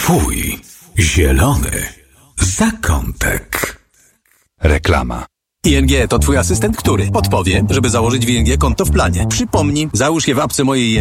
Twój zielony zakątek. Reklama. ING to twój asystent, który podpowie, żeby założyć w ING konto w planie. Przypomnij, załóż je w apce mojej ING